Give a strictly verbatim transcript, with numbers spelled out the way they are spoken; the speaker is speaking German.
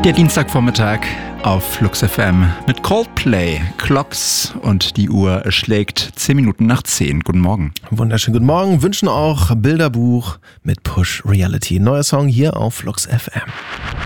Der Dienstagvormittag auf Flux F M mit Coldplay, Clocks und die Uhr schlägt zehn Minuten nach zehn. Guten Morgen. Wunderschönen guten Morgen. Wünschen auch Bilderbuch mit Push Reality. Neuer Song hier auf Flux F M.